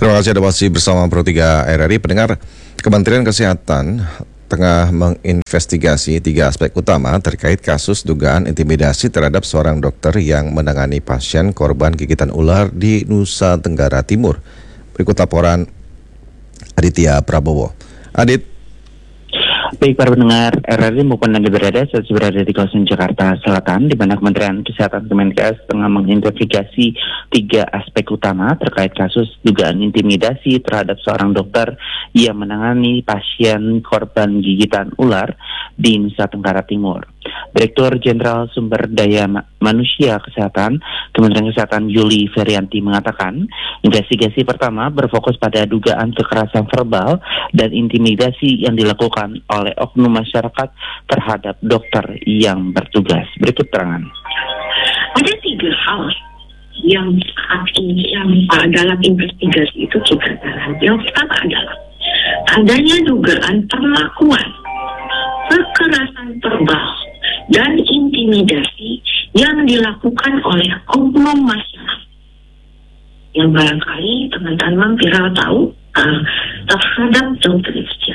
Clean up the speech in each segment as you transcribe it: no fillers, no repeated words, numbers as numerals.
Terima kasih Anda masih bersama Pro 3 RRI. Pendengar, Kementerian Kesehatan tengah menginvestigasi 3 aspek utama terkait kasus dugaan intimidasi terhadap seorang dokter yang menangani pasien korban gigitan ular di Nusa Tenggara Timur. Berikut laporan Aditya Prabowo. Adit. Baik para pendengar RRI maupun Anda saya berada di kawasan Jakarta Selatan, di mana Kementerian Kesehatan Kemenkes tengah menginvestigasi 3 aspek utama terkait kasus dugaan intimidasi terhadap seorang dokter yang menangani pasien korban gigitan ular di Nusa Tenggara Timur. Direktur Jenderal Sumber Daya Manusia Kesehatan Kementerian Kesehatan Yuli Ferianti mengatakan, investigasi pertama berfokus pada dugaan kekerasan verbal dan intimidasi yang dilakukan oleh oknum masyarakat terhadap dokter yang bertugas. Berikut terangan. Ada 3 hal yang saat ini dalam investigasi itu kita dalam. Yang pertama adalah adanya dugaan perlakuan kekerasan verbal dan intimidasi yang dilakukan oleh oknum masyarakat yang barangkali teman-teman viral tahu terhadap dokter Iftia.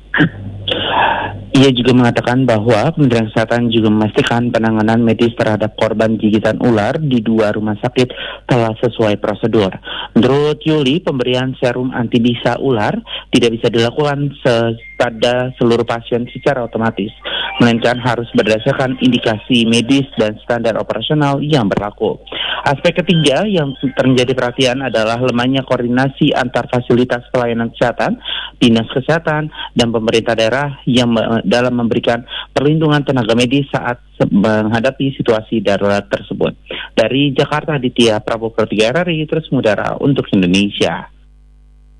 Ia juga mengatakan bahwa Kementerian Kesehatan juga memastikan penanganan medis terhadap korban gigitan ular di 2 rumah sakit telah sesuai prosedur. Menurut Yuli, pemberian serum antibisa ular tidak bisa dilakukan pada seluruh pasien secara otomatis, melainkan harus berdasarkan indikasi medis dan standar operasional yang berlaku. Aspek ketiga yang terjadi perhatian adalah lemahnya koordinasi antar fasilitas pelayanan kesehatan, dinas kesehatan, dan pemerintah daerah yang dalam memberikan perlindungan tenaga medis saat menghadapi situasi darurat tersebut. Dari Jakarta, Aditya Prabowo, Pro 3 RRI, terus mengudara untuk Indonesia.